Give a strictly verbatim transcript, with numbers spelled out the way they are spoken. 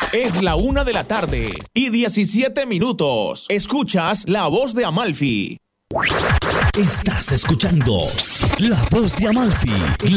Es la una de la tarde y diecisiete minutos. Escuchas La Voz de Amalfi. Estás escuchando La Voz de Amalfi,